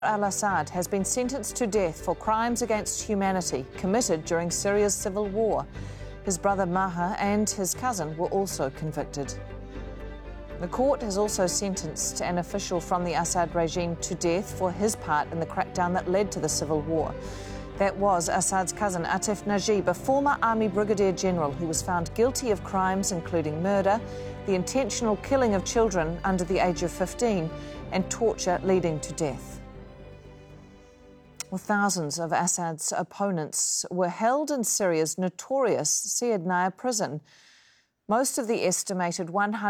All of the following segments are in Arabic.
Al-Assad has been sentenced to death for crimes against humanity committed during Syria's civil war. His brother Maher and his cousin were also convicted. The court has also sentenced an official from the Assad regime to death for his part in the crackdown that led to the civil war. That was Assad's cousin Atif Najib, a former army brigadier general who was found guilty of crimes including murder, the intentional killing of children under the age of 15, and torture leading to death. Well, thousands of Assad's opponents were held in Syria's notorious Saydnaya prison. Most of the estimated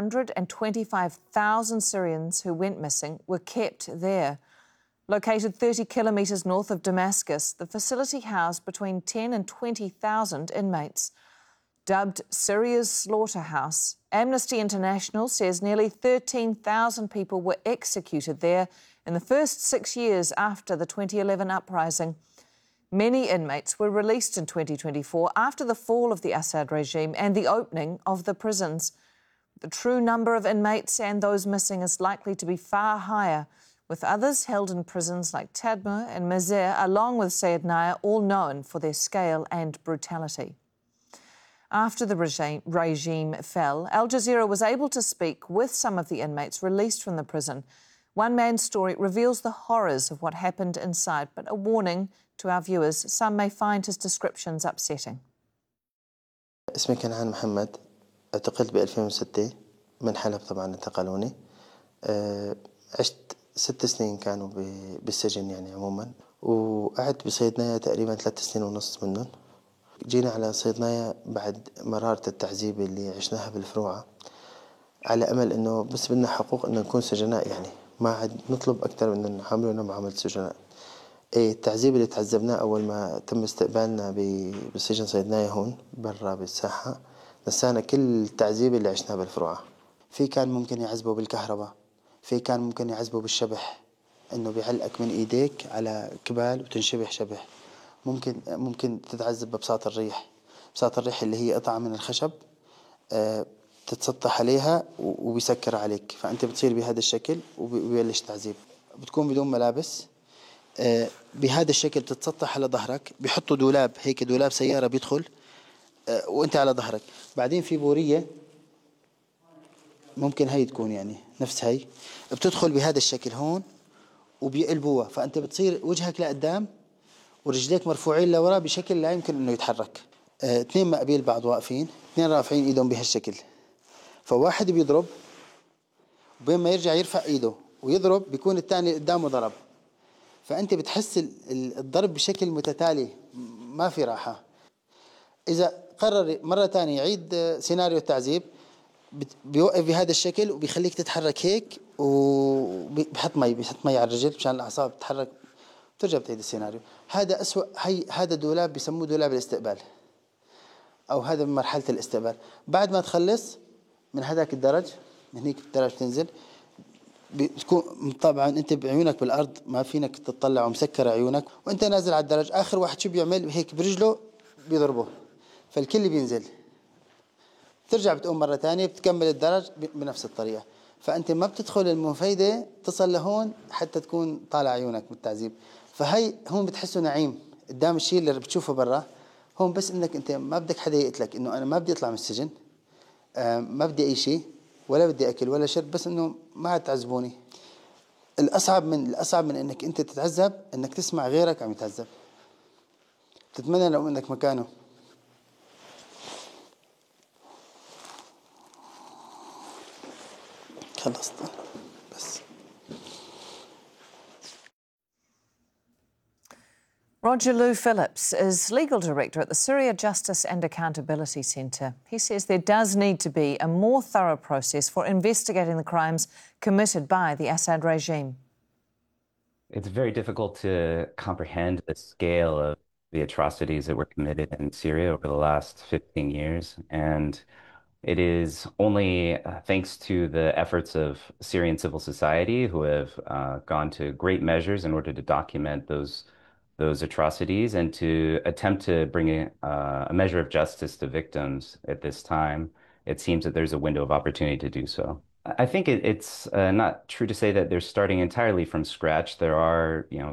125,000 Syrians who went missing were kept there. Located 30 kilometres north of Damascus, the facility housed between 10 and 20,000 inmates. Dubbed Syria's slaughterhouse, Amnesty International says nearly 13,000 people were executed there in the first 6 years after the 2011 uprising. Many inmates were released in 2024 after the fall of the Assad regime and the opening of the prisons. The true number of inmates and those missing is likely to be far higher, with others held in prisons like Tadmur and Mazar, along with Saydnaya, all known for their scale and brutality. After the regime fell, Al Jazeera was able to speak with some of the inmates released from the prison. One man's story reveals the horrors of what happened inside, but a warning to our viewers, some may find his descriptions upsetting. اسمي كنعان محمد، اعتقلت ب 2006 من حلب طبعا انتقلوني. عشت 6 سنين كانوا بالسجن يعني عموما، وقعدت بصيدنايا تقريبا 3 سنين ونص منهم. جينا على صيدنايا بعد مرارة التعذيب اللي عشناها بالفروعة، على أمل إنه بس بدنا حقوق إنه نكون سجناء، يعني ما عاد نطلب أكثر من إنه نعاملونا معاملة سجناء. التعذيب اللي تعذبناه أول ما تم استقبالنا بسجن صيدنايا هون برا بالساحة نسانا كل التعذيب اللي عشناه بالفروعة. في كان ممكن يعذبوا بالكهرباء، في كان ممكن يعذبوا بالشبح، إنه بيعلقك من إيديك على كبال وتنشبح شبح. ممكن تتعذب ببساط الريح، بساط الريح اللي هي قطعة من الخشب تتسطح عليها وبيسكر عليك، فأنت بتصير بهذا الشكل وبيبلش تعذيب. بتكون بدون ملابس، بهذا الشكل بتتسطح على ظهرك، بيحطوا دولاب هيك، دولاب سيارة بيدخل وانت على ظهرك. بعدين في بورية ممكن هي تكون يعني نفس هي، بتدخل بهذا الشكل هون وبيقلبوها، فأنت بتصير وجهك لقدام ورجليك مرفوعين لورا بشكل لا يمكن انه يتحرك. 2 مقابل بعض واقفين، 2 رافعين ايدهم بهالشكل، فواحد بيضرب وبين ما يرجع يرفع ايده ويضرب بيكون الثاني قدامه ضرب، فانت بتحس الضرب بشكل متتالي، ما في راحة. اذا قرر مرة ثانية يعيد سيناريو التعذيب بيوقف بهذا الشكل وبيخليك تتحرك هيك، وبيحط مي على الرجل مشان الاعصاب تتحرك، ترجع بتعيد السيناريو. هذا أسوأ. هذا دولاب بيسموه دولاب الاستقبال، أو هذا من مرحلة الاستقبال. بعد ما تخلص من هذاك الدرج، من هيك الدرج تنزل، بتكون طبعا أنت بعيونك بالأرض، ما فينك تطلع ومسكر عيونك، وأنت نازل على الدرج. آخر واحد شو بيعمل؟ هيك برجله بيضربه، فالكل بينزل. ترجع بتقوم مرة ثانية بتكمل الدرج بنفس الطريقة، فأنت ما بتدخل المنفيدة تصل لهون حتى تكون طالع عيونك من التعذيب. فهي هون بتحسه نعيم قدام الشيء اللي بتشوفه برا. هون بس انك انت ما بدك حدا يقتلك، انه انا ما بدي اطلع من السجن، ما بدي اي شيء، ولا بدي اكل ولا شرب، بس انه ما عاد تعذبوني. الاصعب من انك انت تتعذب انك تسمع غيرك عم يتعذب، تتمنى لو انك مكانه. خلصت بس. Roger Lou Phillips is Legal Director at the Syria Justice and Accountability Centre. He says there does need to be a more thorough process for investigating the crimes committed by the Assad regime. It's very difficult to comprehend the scale of the atrocities that were committed in Syria over the last 15 years. And it is only thanks to the efforts of Syrian civil society, who have gone to great measures in order to document those atrocities and to attempt to bring a measure of justice to victims at this time. It seems that there's a window of opportunity to do so. I think it's not true to say that they're starting entirely from scratch. There are,